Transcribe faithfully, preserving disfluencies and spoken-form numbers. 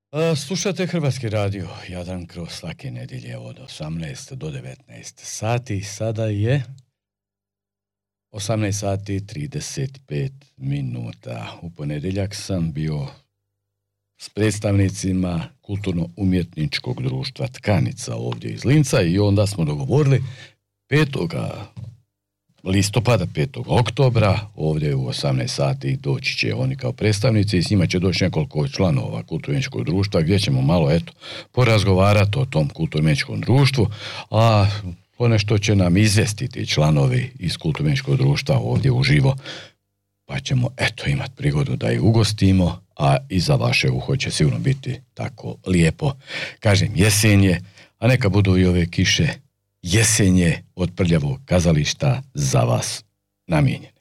A, slušate Hrvatski radio Jadran kroz svake nedjelje od osamnaest do devetnaest sati. Sada je osamnaest sati trideset pet minuta. U ponedjeljak sam bio s predstavnicima Kulturno-umjetničkog društva Tkanica ovdje iz Linca i onda smo dogovorili petoga listopada, petog oktobra, ovdje u osamnaest sati doći će oni kao predstavnici i s njima će doći nekoliko članova Kulturno-umjetničkog društva gdje ćemo malo eto porazgovarati o tom Kulturno-umjetničkom društvu, a ponešto će nam izvestiti članovi iz Kulturno-umjetničkog društva ovdje uživo, pa ćemo eto imati prigodu da ih ugostimo, a i za vaše uho će sigurno biti tako lijepo. Kažem, jesen je, a neka budu i ove kiše jesenje od Prljavog kazališta za vas namijenjene.